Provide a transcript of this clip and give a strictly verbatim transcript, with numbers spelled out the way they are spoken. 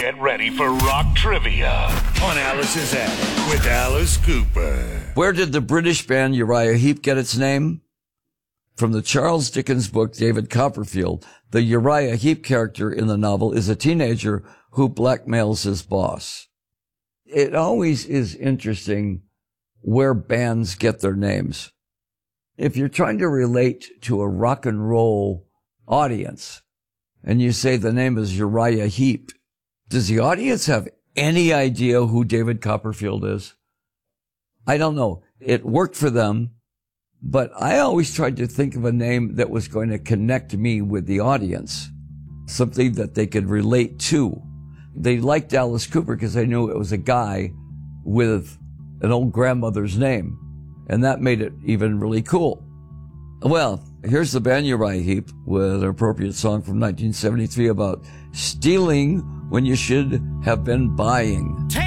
Get ready for rock trivia on Alice's Attic with Alice Cooper. Where did the British band Uriah Heep get its name? From the Charles Dickens book David Copperfield, the Uriah Heep character in the novel is a teenager who blackmails his boss. It always is interesting where bands get their names. If you're trying to relate to a rock and roll audience and you say the name is Uriah Heep, does the audience have any idea who David Copperfield is? I don't know. It worked for them, but I always tried to think of a name that was going to connect me with the audience, something that they could relate to. They liked Alice Cooper because they knew it was a guy with an old grandmother's name, and that made it even really cool. Well, here's the band Uriah Heep with an appropriate song from nineteen seventy-three about stealing when you should have been buying. Take